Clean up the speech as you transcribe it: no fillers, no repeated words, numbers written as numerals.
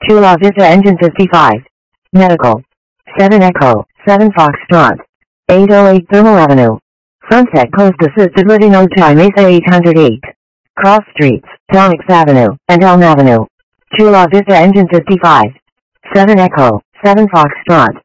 Chula Vista Engine 55. Medical. 7 Echo, 7 Foxtrot. 808 Thermal Avenue. Sunset Coast Assisted Living Ojai Mesa 808. Cross Streets, Tonix Avenue, and Elm Avenue. Chula Vista Engine 55. 7 Echo, 7 Foxtrot.